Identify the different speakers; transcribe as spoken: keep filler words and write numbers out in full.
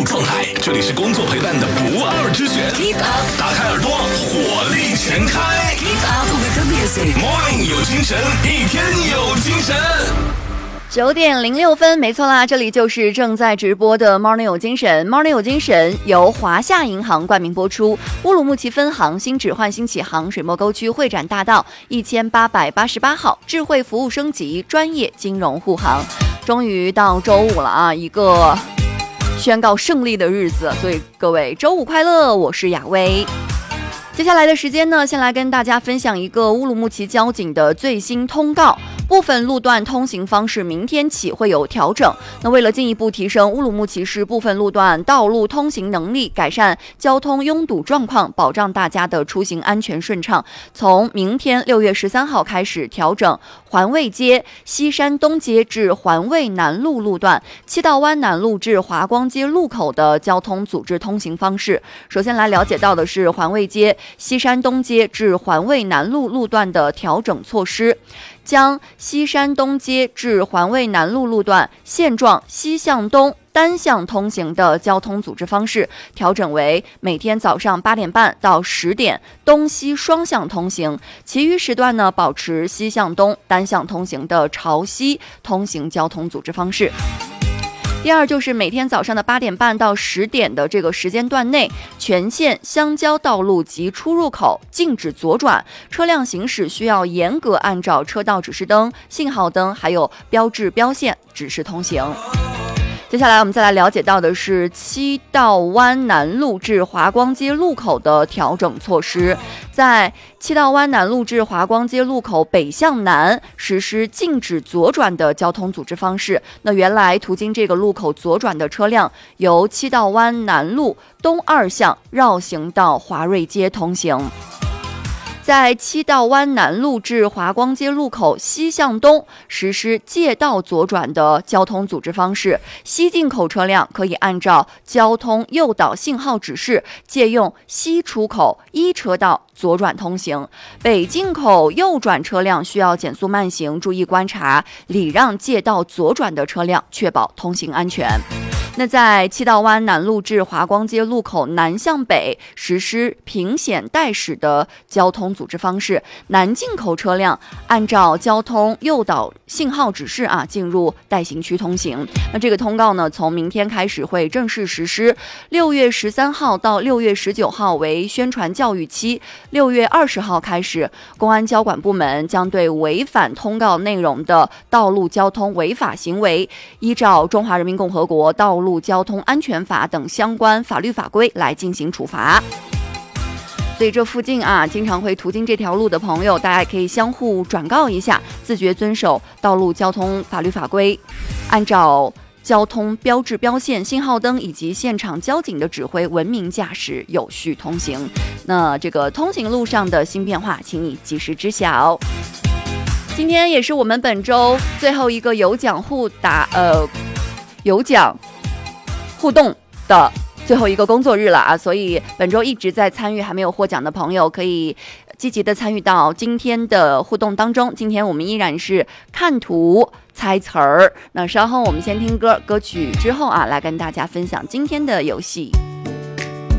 Speaker 1: 状态，这里是工作陪伴的不二之选。Keep up， 打开耳朵，火力全开。Keep up with the music， Morning 有精神，一天有精神。
Speaker 2: 九点零六分，没错啦，这里就是正在直播的 Morning 有精神。Morning 有精神由华夏银行冠名播出，乌鲁木齐分行新址焕新启航，水墨沟区会展大道一千八百八十八号，智慧服务升级，专业金融护航。终于到周五了啊，一个宣告胜利的日子，所以各位周五快乐，我是雅薇。接下来的时间呢，先来跟大家分享一个乌鲁木齐交警的最新通告。部分路段通行方式明天起会有调整。那为了进一步提升乌鲁木齐市部分路段道路通行能力，改善交通拥堵状况，保障大家的出行安全顺畅，从明天六月十三号开始调整环卫街、西山东街至环卫南路路段、七道湾南路至华光街路口的交通组织通行方式。首先来了解到的是环卫街、西山东街至环卫南路路段的调整措施。将西山东街至环卫南路路段现状西向东单向通行的交通组织方式调整为每天早上八点半到十点东西双向通行，其余时段呢保持西向东单向通行的朝西通行交通组织方式。第二就是每天早上的八点半到十点的这个时间段内，全线相交道路及出入口禁止左转，车辆行驶需要严格按照车道指示灯、信号灯还有标志标线指示通行。接下来我们再来了解到的是七道湾南路至华光街路口的调整措施。在七道湾南路至华光街路口北向南实施禁止左转的交通组织方式。那原来途经这个路口左转的车辆，由七道湾南路东二向绕行到华瑞街通行。在七道湾南路至华光街路口西向东实施借道左转的交通组织方式，西进口车辆可以按照交通诱导信号指示，借用西出口一车道左转通行。北进口右转车辆需要减速慢行，注意观察，礼让借道左转的车辆，确保通行安全。那在七道湾南路至华光街路口南向北实施平险带驶的交通组织方式，南进口车辆按照交通诱导信号指示啊进入带行区通行。那这个通告呢，从明天开始会正式实施，六月十三号到六月十九号为宣传教育期，六月二十号开始，公安交管部门将对违反通告内容的道路交通违法行为，依照《中华人民共和国道路路交通安全法等相关法律法规来进行处罚。所以这附近啊，经常会途经这条路的朋友，大家可以相互转告一下，自觉遵守道路交通法律法规，按照交通标志标线、信号灯以及现场交警的指挥，文明驾驶，有序通行。那这个通行路上的新变化，请你及时知晓。今天也是我们本周最后一个有奖互答呃有奖互动的最后一个工作日了啊，所以本周一直在参与还没有获奖的朋友，可以积极的参与到今天的互动当中。今天我们依然是看图猜词儿，那稍后我们先听歌，歌曲之后啊，来跟大家分享今天的游戏。